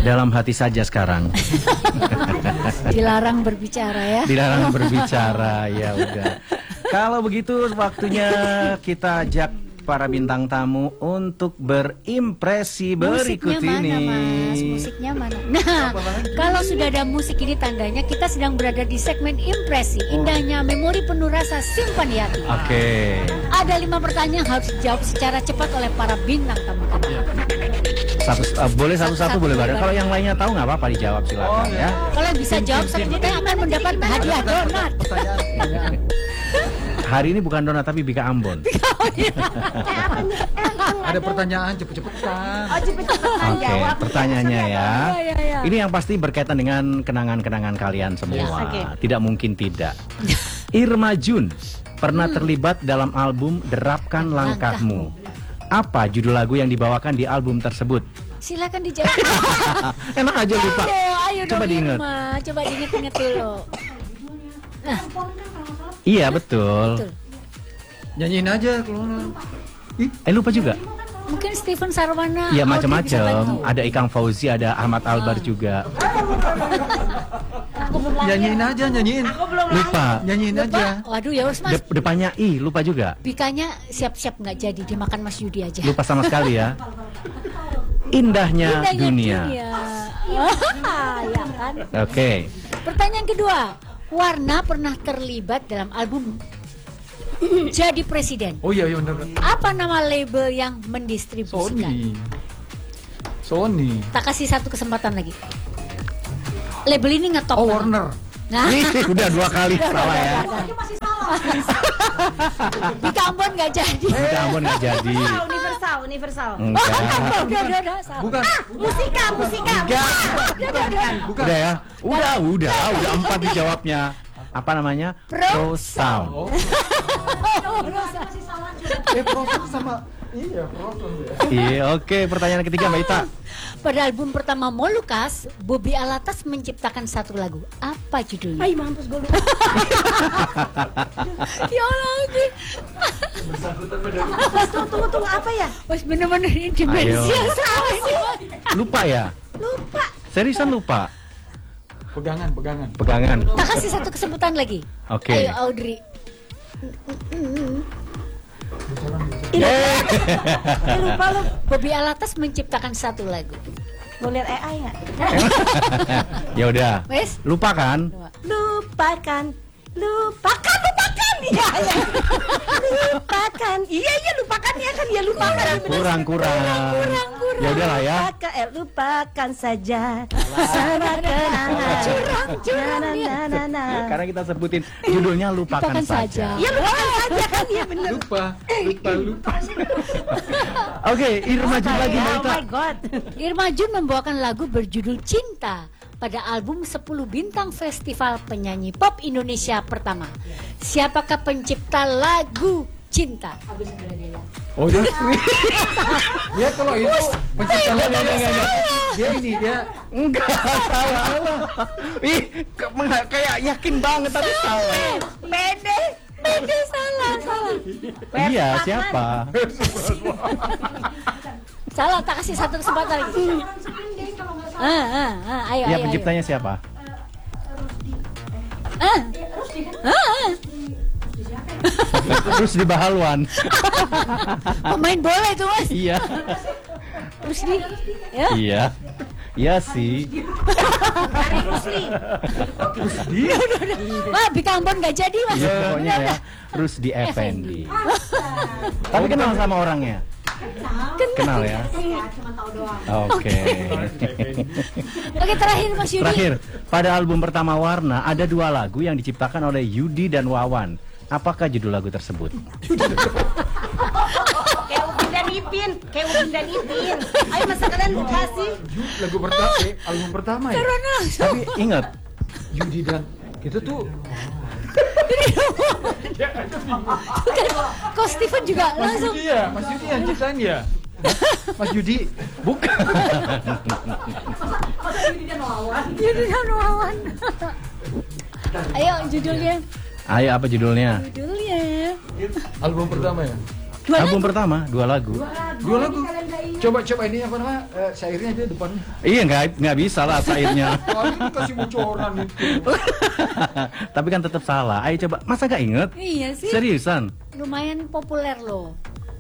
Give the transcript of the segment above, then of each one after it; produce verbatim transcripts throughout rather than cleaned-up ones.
dalam hati saja sekarang. Dilarang berbicara ya. Dilarang berbicara, ya udah. Kalau begitu waktunya kita ajak para bintang tamu untuk berimpresi berikut Musiknya ini. mana, Mas? Musiknya mana? Nah, kalau sudah ada musik ini tandanya kita sedang berada di segmen impresi. Indahnya memori penuh rasa simpan di hati. Oke. Okay. Ada lima pertanyaan yang harus dijawab secara cepat oleh para bintang tamu. Satu, uh, boleh satu-satu, boleh bareng. Kalau yang lainnya tahu nggak apa-apa dijawab silakan ya. Kalau bisa jawab satu pertanyaan akan mendapat hadiah donat. Hari ini bukan donat tapi Bika Ambon. Ada pertanyaan cepet-cepetan. Oh, cepet-cepetan Oke, jawab. pertanyaannya ya. Ya, ya, ya. Ini yang pasti berkaitan dengan kenangan-kenangan kalian semua. Ya, oke. Tidak mungkin tidak. Irma Jun pernah terlibat dalam album Derapkan Langkahmu. Apa judul lagu yang dibawakan di album tersebut? Silakan dijawab. Enak aja lupa. Ayo, ayo Coba dong, diingat. Irma. Coba diingat-ingat dulu. Nah, Iya betul. betul. Nyanyiin aja kalau Eh lupa juga. Mungkin Steven Sarwana. Iya Audrey bisa macam-macam. bantu. Ada Ikang Fauzi, ada Ahmad Albar juga. nyanyiin aja, nyanyiin. Lupa. Nyanyiin Lupa. aja. Waduh ya wes Mas. Dep- depannya I, lupa juga. Bikanya siap-siap nggak jadi dimakan Mas Yudi aja. Lupa sama sekali ya. Indahnya, Indahnya dunia. Ah, ya kan. Oke. Pertanyaan kedua. Warna pernah terlibat dalam album Jadi Presiden. Oh iya, iya benar. Apa nama label yang mendistribusikan? Sony. Sony. Tak kasih satu kesempatan lagi. Label ini ngetop. Oh, banget. Warner. Nah, Nih, udah dua kali salah ya. di Ambon nggak jadi. Bika Ambon nggak jadi. Ah, universal, universal. Enggak. Udah, udah, udah, udah, salah. Bukan. Musika, musika. Enggak. Bukan. Udah ya. Udah, udah, udah empat dijawabnya. Apa namanya? Pro Sound. Oh. Eh, Proton sama iya, Proton ya. Iya, oke. Pertanyaan ketiga Mbak Ita. Pada album pertama Molukas, Bobby Alatas menciptakan satu lagu. Apa judulnya? Ay, mampus gue lupa. Ya lagi. Tunggu, tunggu, tunggu, apa ya? Mas bener-bener ini dimensi Ayo. yang sama sih. Lupa ya? Lupa. Seriusan lupa? Pegangan, pegangan. Pegangan. Tak kasih satu kesempatan lagi. Oke. Ayo Audrey. Eh, Eh, lupa lu. Bobby Alatas menciptakan satu lagu. Mau lihat A I nggak? Ya udah. Wes? Lupa kan? Lupakan, lupakan, lupakan. Iya, iya. Lupakan. Iya, iya, lupakan ya kan dia lupakan. Kurang, kurang. Kurang, kurang. Ya udahlah ya. Lupakan, eh, lupakan saja. Sama kenangan. Curang, curang Na, dia. na, na, na. Karena kita sebutin judulnya lupakan, Lupakan saja. saja. Ya lupakan saja kan dia bener. Lupa, lupa, lupa. Oke, Irma Jun lagi Mbak Oh Ita. my god. Irma Jun membawakan lagu berjudul Cinta pada album sepuluh Bintang Festival Penyanyi Pop Indonesia pertama. Siapakah pencipta lagu Cinta? Oh dia, dia kalau itu pencipta lagu dia ini dia Enggak, salah. Ih, ke- mengha- kayak yakin banget tapi salah. Pede. Pede salah, salah. Iya, siapa? Salah, tak kasih satu kesempatan lagi. Ah, ah, ah, ayo, Ya, ayo, penciptanya siapa? ayo. Ah. Ah, Terus di Bahalwan. pemain bola itu Mas. Iya. Rusdi. Ya. Iya. Iya sih. Wah, Bika Ambon nggak jadi Mas. Ya, pokoknya ya. Rusdi Effendi. Tapi kenal sama orangnya? Kenal ya? Oke. Oke, terakhir Mas Yudi. Terakhir, pada album pertama Warna ada dua lagu yang diciptakan oleh Yudi dan Wawan. Apakah judul lagu tersebut? Kayak Upin dan Ipin, kayak Upin dan Ipin. Ayo masa kalian lupa sih? lagu pertama, eh, album pertama ya. Tapi ingat, Yudi dan itu tuh Kok Steven juga Mas langsung. Yudi ya, Mas Yudi yang ciptain ya. Mas Yudi, bukan. Yudi dan Wawan. Ayo judulnya. Ayo, apa judulnya? Judulnya. album pertama ya. Dua Album lagu. pertama, dua lagu. Dua lagu. Coba coba ini apa namanya? Eh, syairnya aja depannya. Iya, nggak nggak bisa lah syairnya. Wah, ini kasih bocoran itu. Tapi kan tetap salah. Ayo coba, masa nggak inget? Iya sih. Seriusan? Lumayan populer loh.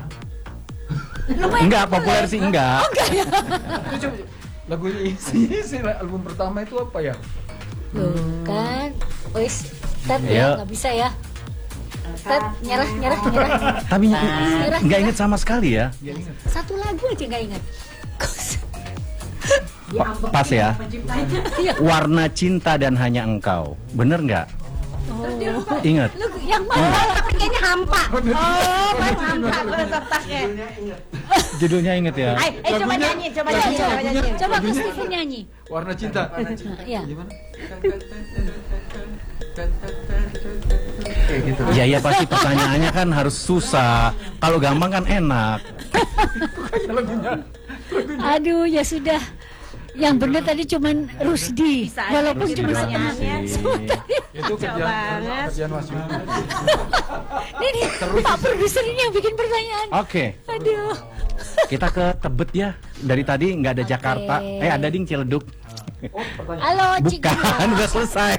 Enggak populer sih enggak. Itu coba lagu ini isi, isi album pertama itu apa ya? Tuh kan, wis, Tet Ayo. ya nggak bisa ya. Tet nyerah nyerah nyerah. Tapi nggak inget sama sekali ya. Satu lagu aja nggak ingat. Pa- pas ya. Iya. Warna cinta dan hanya engkau. Bener nggak? Oh. Ingat. Lu yang mana? Tapi kayaknya hampa. Oh, baru hampa beretak-etak ya. Judulnya inget ya. Ayo, eh coba Lagunya- nyanyi, coba lagunya- nyanyi, coba lagunya- nyanyi. Coba Mas Steven nyanyi. Warna cinta. Iya. Gimana? Kayak gitu. Iya ya pasti pertanyaannya kan harus susah. Kalau gampang kan enak. Lagunya. Aduh, ya sudah. Yang benar tadi cuman Rusdi. Bisa aja Walaupun bikin cuma pertanyaannya. Itu kerjaan kerjaan Mas Yudi. ini Pak produser ini yang bikin pertanyaan. Oke, Aduh. kita ke Tebet ya. Dari tadi nggak ada Oke. Jakarta. Eh ada ding Ciledug. Halo, Bukan, Ciguria. udah selesai.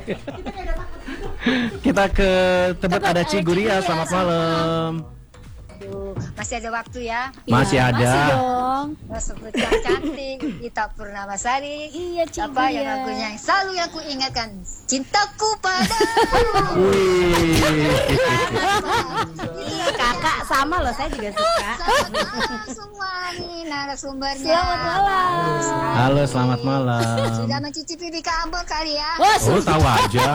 Kita ke Tebet Tebet, ada ada Ciguria. Ciguria, Selamat selamat malam. Aduh, masih ada waktu ya. Masih Iya, ada. Masih dong. Oh, seperti yang cantik, Ita Purnamasari. Iya, Ciguria. Apa yang lagunya yang selalu yang ku ingatkan, cintaku padamu. Wih. Iya, kakak sama loh, saya juga suka. Sama semua nih narasumbernya. Selamat malam. Halo, selamat malam. Sudah mencicipi di Ambon kali ya. Wah, Oh, tahu aja.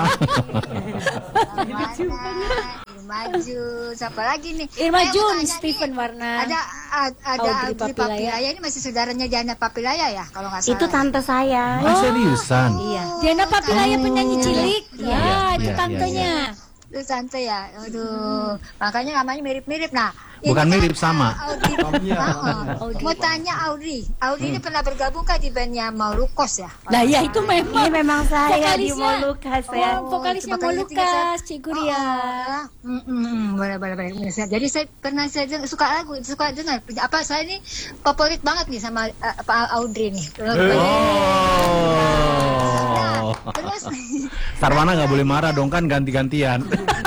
Mana? Maju, siapa lagi nih? Irma Eh, Jun, mau tanya Stephen nih, Warna. Ada ad- ada Audrey Audrey Papilaya. Papilaya. Ini masih saudaranya Diana Papilaya ya, kalau nggak salah. Itu tante saya. Ah, seriusan? Iya. Diana Papilaya penyanyi cilik. Iya, Ya, itu iya, tantenya. Itu tante ya. Aduh, makanya namanya mirip-mirip. Nah, Bukan ini kan, mirip, sama. uh, Audrey. Iya. Uh-uh. Audrey. Mau tanya Audrey. Audrey ini pernah bergabung kan di bandnya Maulukos ya? Nah, ya itu Ini memang memang saya di Vokalisnya. Molukas ya. Oh, vokalisnya itu makanya Molukas, saya- Ciguria. Oh, mm, mm, mm, boleh, boleh, boleh. Jadi saya pernah saya dengar, suka lagu, suka dengar. Apa saya ini favorit banget nih sama uh, Pak Audrey nih. Oh. Terus Sarwana nggak boleh marah dong kan ganti-gantian.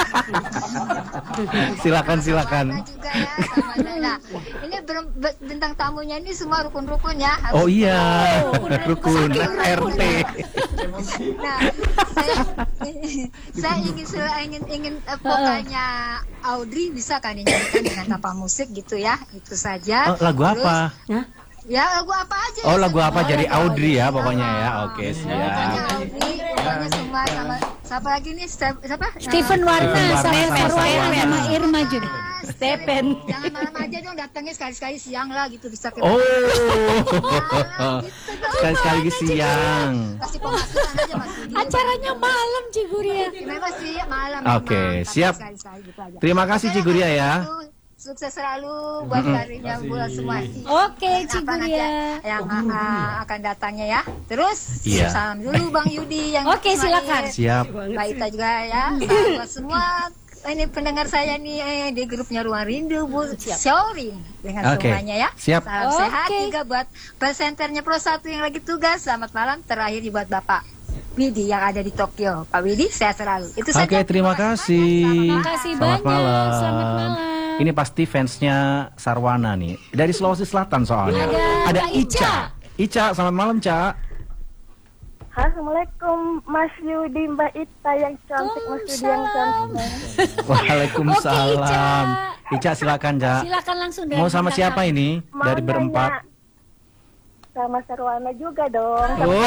Silakan silakan. Sama juga ya, sama Nana. Ini ber- ber- bintang tamunya ini semua rukun-rukun ya. Oh iya, rukun R T. Nah, saya, saya ingin sel- ingin ingin uh, vokalnya Audrey bisa kan dinyanyikan dengan tanpa musik gitu ya, itu saja. Oh, lagu Terus, apa? Ya lagu apa aja. Oh lagu apa? Oh, Jadi lagu Audrey ya pokoknya ya. Oke Pokoknya siap. Audrey, pokoknya semua sama siapa lagi nih? Siapa? siapa? Stephen Warna Stephen Warna sama sama Sarwana Sarwana. sama Irma Jun. Stephen. Jangan malam aja dong, datangnya sekali-sekali siang lah gitu bisa ke. Oh. Nah, gitu dong. Sekali-sekali siang. Kasih pemasukan aja Mas Budi. Acaranya malam Ciguria. Memang sih malam. Oke, memang. Tapi siap. sekali-sekali gitu aja. Terima kasih Oke, Ciguria ya. Sukses selalu buat karirnya buat semua. Oke, Apa nanti Ciguria. yang uh, akan datangnya ya. Terus Iya. salam dulu Bang Yudi yang Oke, main. silakan. Siap. Mbak Ita juga ya. Salam buat semua ini pendengar saya nih eh, di grupnya Ruang Rindu Bu Sharing dengan Oke, semuanya ya. siap. Salam sehat Oke. juga buat presenternya Pro satu yang lagi tugas. Selamat malam. Terakhir buat Bapak Widi yang ada di Tokyo. Pak Widi sehat selalu. Itu saja. Oke, terima kasih. Terima kasih Selamat banyak. malam. Selamat malam. Ini pasti fansnya Sarwana nih. Dari Sulawesi Selatan soalnya. Ada Mbak Ica. Ica, selamat malam, Ca. Assalamualaikum Mas Yudi, Mbak Ita yang cantik, Mas Yudi yang cantik. Waalaikumsalam. Oke, Ica silakan, Ca. Silakan langsung dari Mau sama bintang siapa tamu. ini? Mau Dari nanya berempat. sama Sarwana juga dong. Oh.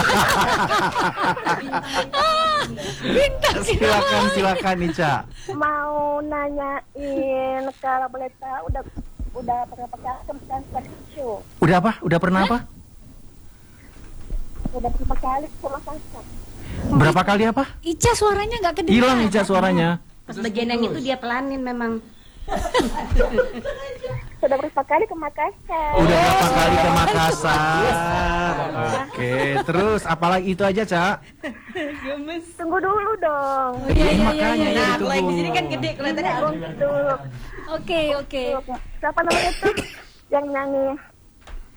Bintang silakan, silakan Ica. Mau nanyain kalau boleh tahu udah udah pernah pakai cancer show. Udah apa? Udah pernah apa? Udah berapa kali sama cancer? Berapa kali apa? Ica suaranya nggak kedengeran. Hilang Ica suaranya. Pas bagian yang itu dia pelanin memang. Sudah berapa kali ke Makassar? Udah berapa kali ke Makassar? Oke, terus apalagi itu aja, Ca? Tunggu dulu dong. Iya, iya, iya, Makanya iya. ya Nah, ditunggu. kalau yang di sini kan gede kelihatannya. Tunggu dulu. Oke, oke. Siapa namanya tuh yang nyanyi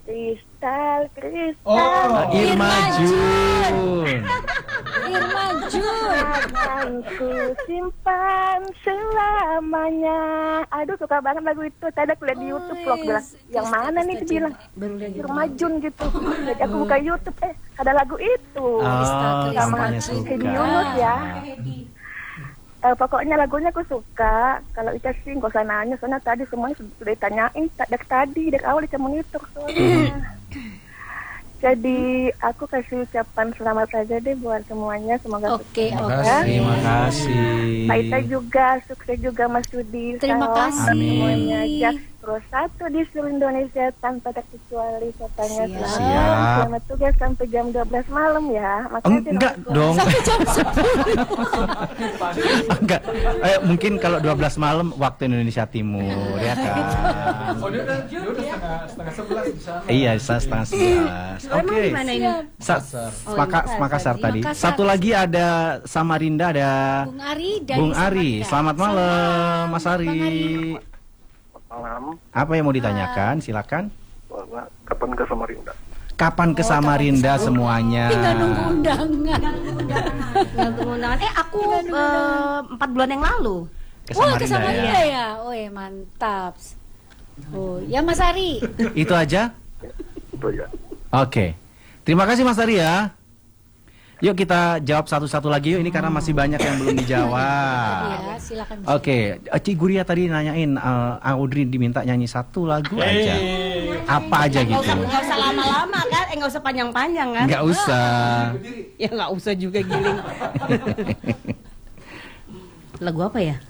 Kristal, kristal. Oh, Irma Jun. Irma Jun. Akan ku simpan selamanya. Aduh, suka banget lagu itu. Tadi aku lihat di YouTube vlog bilang, yang mana nih dia bilang Irma Jun gitu. Jadi aku buka YouTube, eh ada lagu itu. Oh, Sama tampaknya Hedi suka. Yunus ya. Eh, pokoknya lagunya aku suka. Kalau Ica sih nggak usah nanya, soalnya tadi semuanya sudah ditanyain ta- dari tadi, dari awal Ica monitor soalnya. Jadi aku kasih ucapan selamat saja deh buat semuanya, semoga Oke, Terima oke. kasih. Terima kasih. Pak Ita juga, sukses juga Mas Yudi. Terima Salam kasih. semuanya. Jak Pro satu di seluruh Indonesia tanpa terkecuali katanya. Siap. Selamat, Siap. selamat tugas sampai jam dua belas malam ya. Makasih, Enggak Mas. dong. Sampai jam sepuluh. Enggak. Eh, mungkin kalau dua belas malam waktu Indonesia Timur ya kan. Oh, dia udah, dia udah setengah, setengah sebelas di sana. Iya, sa- setengah sebelas. Oke. Mana ini? Sa- Oh, Maka- Makassar Makassar tadi. tadi. Makassar. Satu lagi ada Samarinda, ada Bung Ari dari Bung Ari. Samarinda. Selamat malam, Mas Ari. Bang Ari. Malam, Apa yang mau ditanyakan? Silakan. Bapak, kapan ke Samarinda? Kapan ke Samarinda semuanya? Tinggal nunggu undangan. Nggak undangan. Eh aku eh, empat bulan yang lalu. Ke Wah, ke Samarinda Samarinda ya. ya. Oh, mantap. Oh, ya Mas Ari. Itu aja. Itu ya. Oke. Terima kasih Mas Ari ya. Yuk kita jawab satu-satu lagi yuk, ini karena masih banyak yang belum dijawab. Ya, silakan. Mas. Oke, Ci Guria tadi nanyain uh, Audrey diminta nyanyi satu lagu aja. Apa aja Nggak gitu? usah nggak usah lama-lama kan? Eh nggak usah panjang-panjang kan? Nggak usah. Ya nggak usah juga giling. Lagu apa ya?